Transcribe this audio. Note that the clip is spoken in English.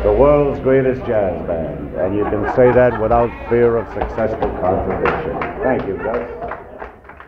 the world's greatest jazz band, and you can say that without fear of successful contradiction. Thank you, Gus.